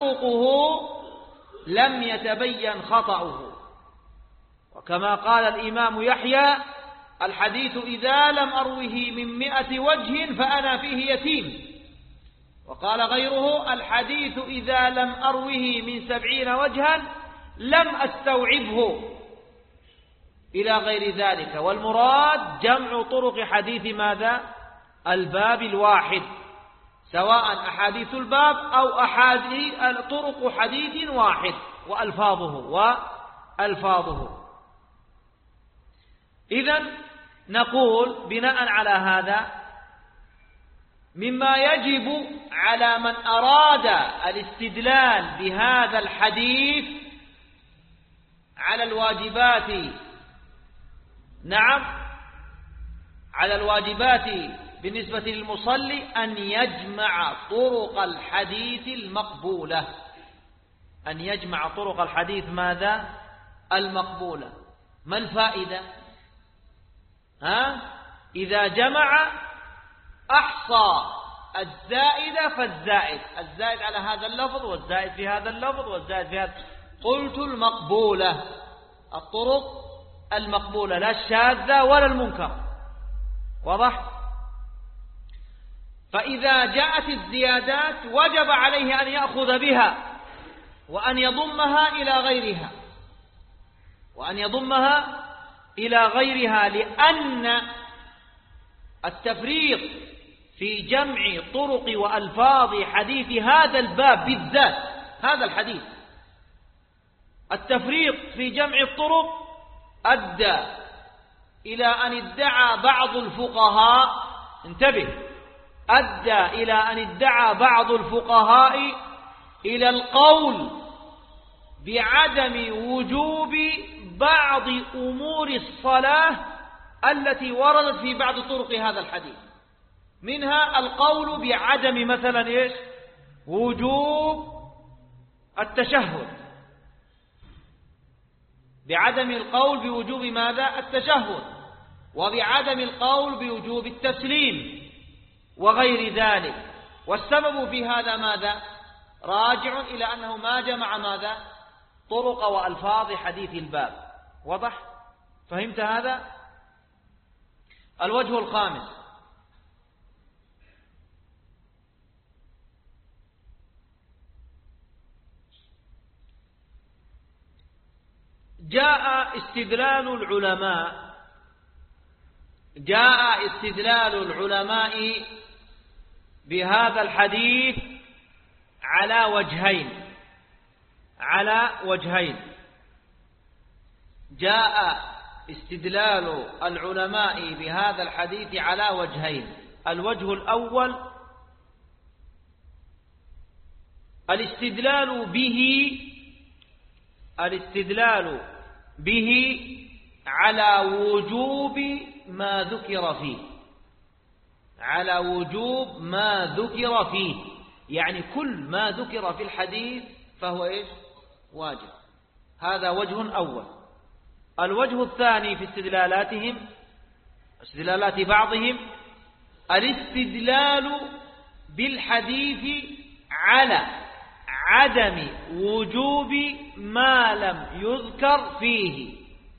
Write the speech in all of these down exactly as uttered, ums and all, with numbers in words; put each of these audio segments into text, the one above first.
طرقه لم يتبين خطأه. وكما قال الإمام يحيى: الحديث إذا لم أروه من مئة وجه فأنا فيه يتيم. وقال غيره: الحديث إذا لم أروه من سبعين وجها لم أستوعبه، إلى غير ذلك. والمراد جمع طرق حديث ماذا؟ الباب الواحد، سواء أحاديث الباب أو أحاديث طرق حديث واحد وألفاظه وألفاظه. إذن نقول بناء على هذا: مما يجب على من أراد الاستدلال بهذا الحديث على الواجبات، نعم على الواجبات بالنسبة للمصلي، أن يجمع طرق الحديث المقبولة، أن يجمع طرق الحديث ماذا؟ المقبولة. ما الفائدة؟ ها؟ إذا جمع أحصى الزائد فالزائد، الزائد على هذا اللفظ والزائد في هذا اللفظ والزائد في هذا. قلت المقبولة، الطرق المقبولة، لا الشاذة ولا المنكر. واضح؟ فإذا جاءت الزيادات وجب عليه أن يأخذ بها وأن يضمها إلى غيرها، وأن يضمها إلى غيرها لأن التفريق في جمع طرق وألفاظ حديث هذا الباب بالذات، هذا الحديث، التفريق في جمع الطرق أدى إلى أن ادعى بعض الفقهاء، انتبه، أدى إلى أن ادعى بعض الفقهاء إلى القول بعدم وجوب بعض أمور الصلاة التي وردت في بعض طرق هذا الحديث. منها القول بعدم مثلا إيش؟ وجوب التشهد، بعدم القول بوجوب ماذا؟ التشهد، وبعدم القول بوجوب التسليم وغير ذلك. والسبب في هذا ماذا؟ راجع إلى أنه ما جمع ماذا؟ طرق وألفاظ حديث الباب. واضح؟ فهمت هذا؟ الوجه الخامس: جاء استدلال العلماء جاء استدلال العلماء بهذا الحديث على وجهين على وجهين جاء استدلال العلماء بهذا الحديث على وجهين. الوجه الأول: الاستدلال به الاستدلال به على وجوب ما ذكر فيه على وجوب ما ذكر فيه يعني كل ما ذكر في الحديث فهو إيش؟ واجب. هذا وجه أول. الوجه الثاني في استدلالاتهم، استدلالات بعضهم: الاستدلال بالحديث على عدم وجوب ما لم يذكر فيه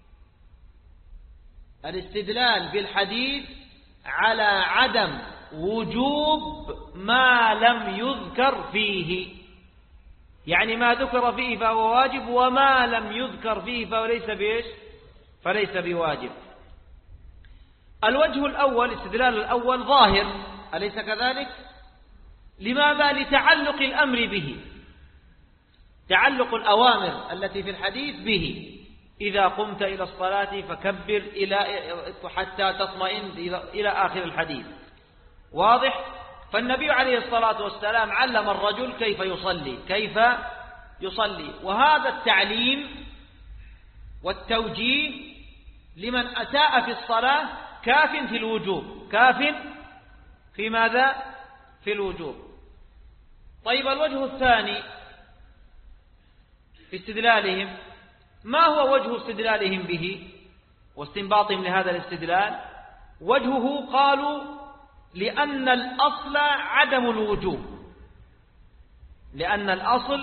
الاستدلال بالحديث على عدم وجوب ما لم يذكر فيه، يعني ما ذكر فيه فهو واجب، وما لم يذكر فيه فليس بإيش؟ فليس بواجب. الوجه الأول، الاستدلال الأول ظاهر، أليس كذلك؟ لماذا؟ لتعلق الأمر به، تعلق الأوامر التي في الحديث به. إذا قمت إلى الصلاة فكبر إلى حتى تطمئن إلى آخر الحديث. واضح؟ فالنبي عليه الصلاة والسلام علم الرجل كيف يصلي كيف يصلي وهذا التعليم والتوجيه لمن أساء في الصلاة كاف في الوجوب، كاف في ماذا؟ في الوجوب. طيب، الوجه الثاني في استدلالهم، ما هو وجه استدلالهم به واستنباطهم لهذا الاستدلال؟ وجهه قالوا لأن الأصل عدم الوجوب، لأن الأصل